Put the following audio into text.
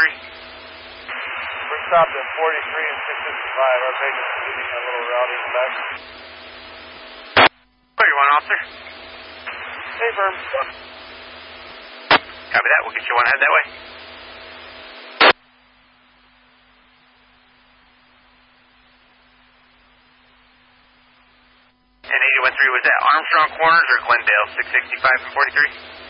We're stopped at 43 and 655. Our base is getting a little rowdy in the back. 31, officer. Hey, firm. Copy that. We'll get you one head that way. And 813 was that Armstrong Corners or Glendale, 665 and 43?